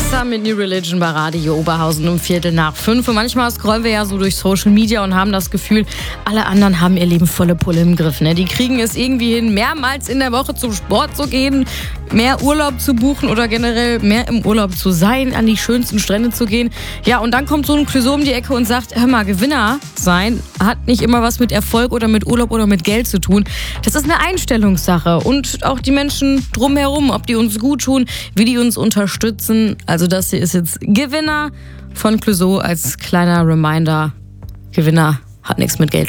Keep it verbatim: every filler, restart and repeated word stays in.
Vanessa mit New Religion bei Radio Oberhausen um Viertel nach fünf. Und manchmal scrollen wir ja so durch Social Media und haben das Gefühl, alle anderen haben ihr Leben volle Pulle im Griff. Ne? Die kriegen es irgendwie hin, mehrmals in der Woche zum Sport zu gehen, mehr Urlaub zu buchen oder generell mehr im Urlaub zu sein, an die schönsten Strände zu gehen. Ja, und dann kommt so ein Clouseau um die Ecke und sagt, hör mal, Gewinner sein hat nicht immer was mit Erfolg oder mit Urlaub oder mit Geld zu tun. Das ist eine Einstellungssache. Und auch die Menschen drumherum, ob die uns gut tun, wie die uns unterstützen. Also das hier ist jetzt Gewinner von Clouseau als kleiner Reminder. Gewinner hat nichts mit Geld.